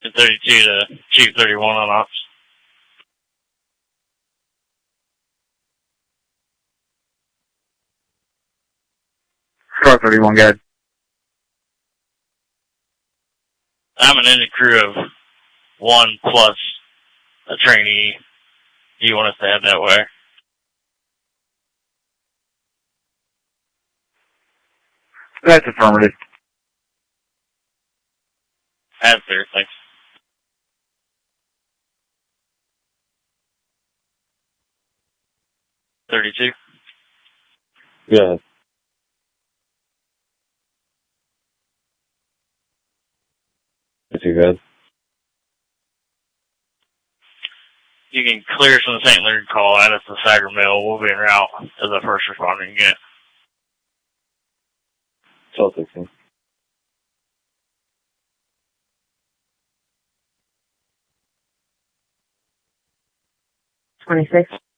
32 to Chief 31 on ops. Star 31, guys. I'm an engine crew of 1 plus a trainee. Do you want us to head that way? That's affirmative. That's fair, thanks. $32. Yeah. Not too bad. You can clear from the St. Leonard call, add us to Sager Mill. We'll be en route to the first responding unit. 12-16. 26.